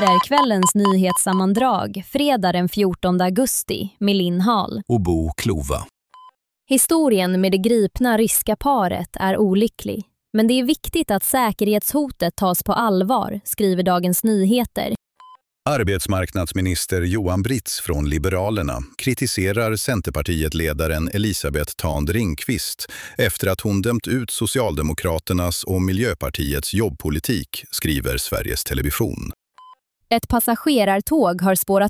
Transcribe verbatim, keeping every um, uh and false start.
är kvällens nyhetssammandrag fredag den fjortonde augusti med Linn Hall och Bo Klova. Historien med det gripna ryska paret är olycklig, men det är viktigt att säkerhetshotet tas på allvar, skriver Dagens Nyheter. Arbetsmarknadsminister Johan Britz från Liberalerna kritiserar Centerpartiet-ledaren Elisabeth Thand Ringqvist efter att hon dömt ut Socialdemokraternas och Miljöpartiets jobbpolitik, skriver Sveriges Television. Ett passagerartåg har spårat